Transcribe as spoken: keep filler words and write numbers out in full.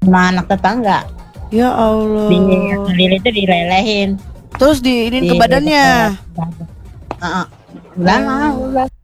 sama anak tetangga. Ya Allah. Di lilin itu dilelehin. Terus di ini ke badannya. Heeh. Udah, udah.